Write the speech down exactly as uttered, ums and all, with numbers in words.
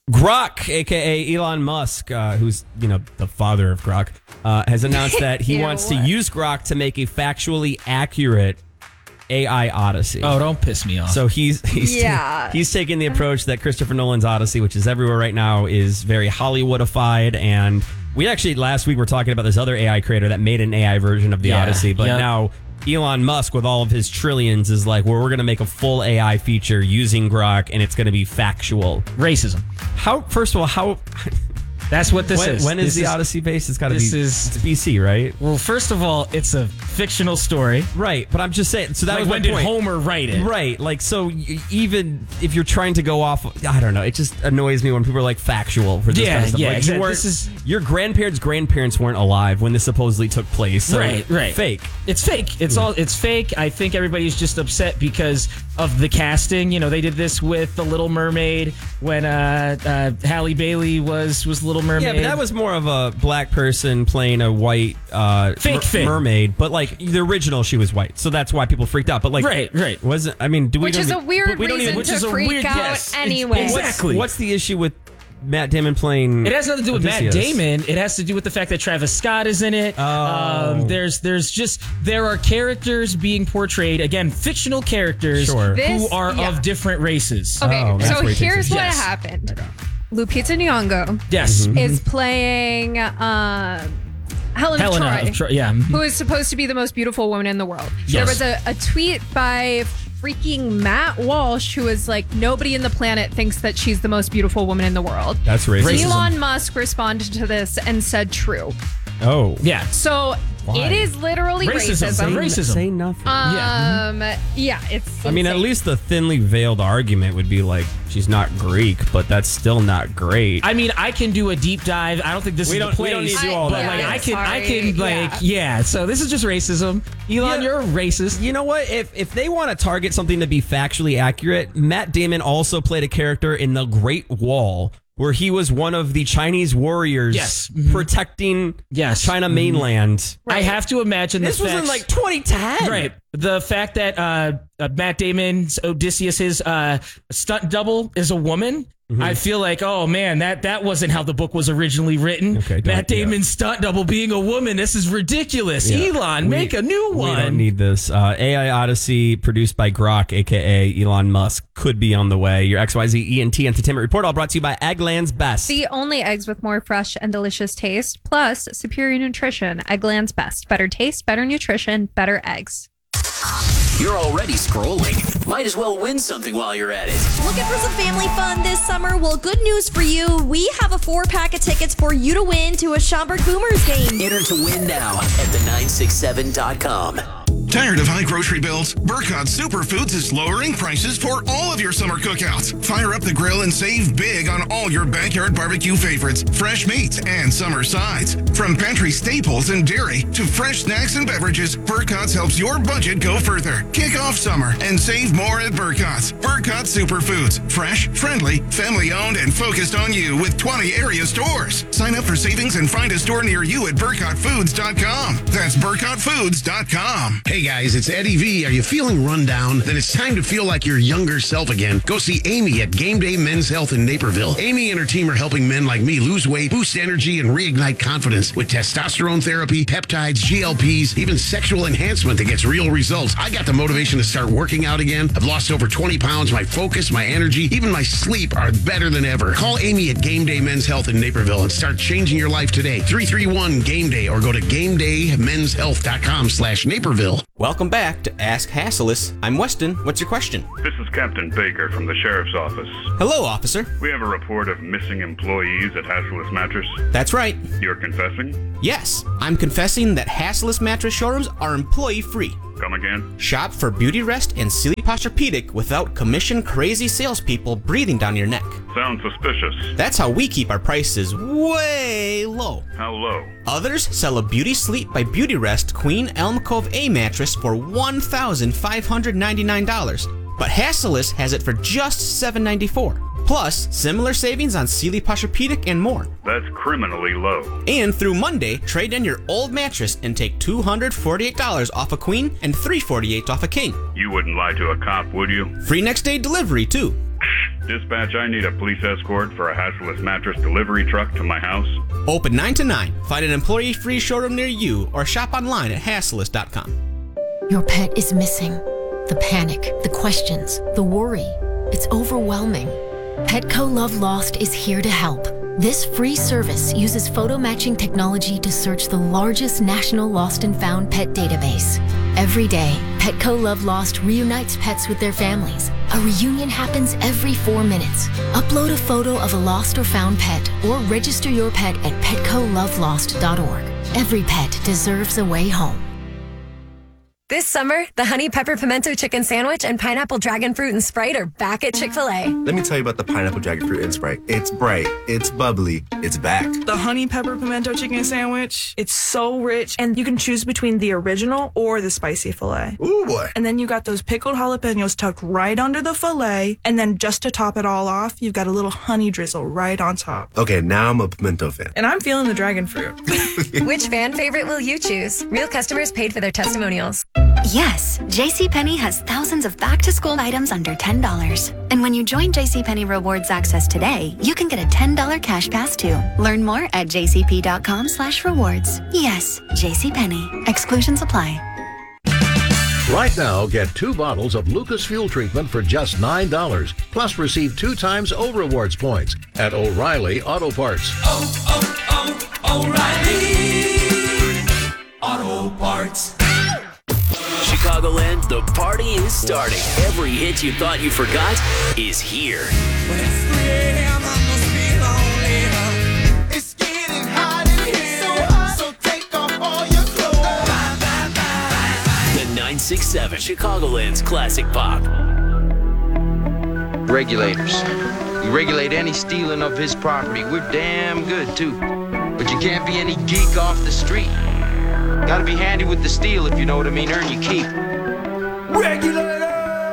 Grok, a k a. Elon Musk, uh, who's, you know, the father of Grok, uh, has announced that he wants to use Grok to make a factually accurate A I Odyssey. Oh, don't piss me off. So he's he's Yeah. ta- he's taking the approach that Christopher Nolan's Odyssey, which is everywhere right now, is very Hollywoodified. And we actually last week were talking about this other A I creator that made an A I version of the Yeah, Odyssey, but yep. now Elon Musk, with all of his trillions, is like, well, we're going to make a full A I feature using Grok, and it's going to be factual. Racism. How? First of all, how? That's what this when, is. When is this the is, Odyssey based? It's got to be. This is it's B C, right? Well, first of all, it's a fictional story. Right, but I'm just saying. So that Like, was my when did point. Homer write it? Right, like so. y- Even if you're trying to go off, I don't know. It just annoys me when people are like factual for this Yeah, kind of stuff. yeah, Like, you exactly. weren't- This is- your grandparents' grandparents weren't alive when this supposedly took place. So Right, right. Fake. It's fake. It's all. It's fake. I think everybody's just upset because of the casting. You know, they did this with The Little Mermaid when uh, uh, Halle Bailey was was Little Mermaid. Yeah, but that was more of a black person playing a white uh, Fake mer- thing. mermaid. But like the original, she was white, so that's why people freaked out. But like, Right, right. Wasn't I mean, do we? Which don't is a even- weird we don't reason even- which to is a freak weird out guess. anyway. Exactly. Exactly. What's the issue with Matt Damon playing? It has nothing to do with Odysseus? Matt Damon. It has to do with the fact that Travis Scott is in it. Oh. Um, there's there's just there are characters being portrayed, again, fictional characters Sure. who This- are yeah. of different races. Okay, Oh, that's so where he takes here's it. what Yes. happened. Lupita Nyong'o Yes. Mm-hmm. is playing uh, Helen Helena of Troy, of Troy. Yeah. who is supposed to be the most beautiful woman in the world. There Yes. was a, a tweet by freaking Matt Walsh, who was like, nobody in the planet thinks that she's the most beautiful woman in the world. That's racist. Racism. Elon Musk responded to this and said true. Oh, Yeah. So Why? it is literally Racism. racism. Racism. Say nothing. Um, yeah, it's. I mean, at insane. least the thinly veiled argument would be like, she's not Greek, but that's still not great. I mean, I can do a deep dive. I don't think this We is don't- the we place. don't need to do all but that. like, Yeah, I can, I sorry. can, like, Yeah. yeah. So this is just racism. Elon, Yeah. you're a racist. You know what? If if they want to target something to be factually accurate, Matt Damon also played a character in The Great Wall, where he was one of the Chinese warriors Yes. Mhm. protecting Yes. China Mhm. mainland. I have to imagine This the was in facts- like twenty ten. Right. The fact that uh, uh, Matt Damon's Odysseus, his uh, stunt double, is a woman. Mm-hmm. I feel like, oh man, that that wasn't how the book was originally written. Okay, don't- Matt Damon's stunt double being a woman. This is ridiculous. Yeah. Elon, We- make a new one. We don't need this. Uh, A I Odyssey, produced by Grok, a k a. Elon Musk, could be on the way. Your X Y Z E and T Entertainment Report, all brought to you by Eggland's Best. The only eggs with more fresh and delicious taste, plus superior nutrition. Eggland's Best. Better taste, better nutrition, better eggs. You're already scrolling. Might as well win something while you're at it. Looking for some family fun this summer? Well, good news for you. We have a four pack of tickets for you to win to a Schaumburg Boomers game. Enter to win now at the nine six seven dot com. Tired of high grocery bills? Burkott Superfoods is lowering prices for all of your summer cookouts. Fire up the grill and save big on all your backyard barbecue favorites, fresh meats, and summer sides. From pantry staples and dairy to fresh snacks and beverages, Burkott's helps your budget go further. Kick off summer and save more at Burkott's. Burkott Superfoods. Fresh, friendly, family-owned, and focused on you with twenty area stores. Sign up for savings and find a store near you at burkott foods dot com. That's burkott foods dot com. Hey guys, it's Eddie V. Are you feeling run down? Then it's time to feel like your younger self again. Go see Amy at Game Day Men's Health in Naperville. Amy and her team are helping men like me lose weight, boost energy, and reignite confidence with testosterone therapy, peptides, G L Ps, even sexual enhancement that gets real results. I got the motivation to start working out again. I've lost over twenty pounds. My focus, my energy, even my sleep are better than ever. Call Amy at Game Day Men's Health in Naperville and start changing your life today. three three one game day or go to game day men's health dot com slash Naperville. Welcome back to Ask Hassleus. I'm Weston. What's your question? This is Captain Baker from the Sheriff's Office. Hello, officer. We have a report of missing employees at Hassleus Mattress. That's right. You're confessing? Yes, I'm confessing that Hassleus Mattress showrooms are employee-free. Come again? Shop for Beauty Rest and Sealy Posturepedic without commission-crazy salespeople breathing down your neck. Sounds suspicious. That's how we keep our prices way low. How low? Others sell a Beauty Sleep by Beauty Rest Queen Elm Cove A mattress for one thousand five hundred ninety-nine dollars, but Hassleus has it for just seven hundred ninety-four dollars. Plus, similar savings on Sealy Posturepedic and more. That's criminally low. And through Monday, trade in your old mattress and take two hundred forty-eight dollars off a queen and three hundred forty-eight dollars off a king. You wouldn't lie to a cop, would you? Free next day delivery, too. Dispatch, I need a police escort for a Hashless mattress delivery truck to my house. Open nine to nine. Find an employee-free showroom near you or shop online at hassles dot com. Your pet is missing. The panic, the questions, the worry. It's overwhelming. Petco Love Lost is here to help. This free service uses photo matching technology to search the largest national lost and found pet database. Every day, Petco Love Lost reunites pets with their families. A reunion happens every four minutes. Upload a photo of a lost or found pet or register your pet at petco love lost dot org. Every pet deserves a way home. This summer, the Honey Pepper Pimento Chicken Sandwich and Pineapple Dragon Fruit and Sprite are back at Chick-fil-A. Let me tell you about the Pineapple Dragon Fruit and Sprite. It's bright, it's bubbly, it's back. The Honey Pepper Pimento Chicken Sandwich, it's so rich, and you can choose between the original or the spicy filet. Ooh, boy. And then you got those pickled jalapenos tucked right under the filet, and then just to top it all off, you've got a little honey drizzle right on top. Okay, now I'm a pimento fan. And I'm feeling the dragon fruit. Which fan favorite will you choose? Real customers paid for their testimonials. Yes, JCPenney has thousands of back-to-school items under ten dollars. And when you join JCPenney Rewards Access today, you can get a ten dollars cash pass too. Learn more at jcp.com slash rewards. Yes, JCPenney. Exclusions apply. Right now, get two bottles of Lucas Fuel Treatment for just nine dollars. Plus, receive two times O Rewards points at O'Reilly Auto Parts. Oh, oh, oh, O'Reilly Auto Parts. Chicagoland, the party is starting. Every hit you thought you forgot is here. When it's three a.m., I must be lonely. It's getting hot in here, so hot, so take off all your clothes. Bye, bye, bye. The nine six seven, Chicagoland's classic pop. Regulators. We regulate any stealing of his property. We're damn good, too. But you can't be any geek off the street. Gotta be handy with the steel, if you know what I mean. Earn your keep. Regulator!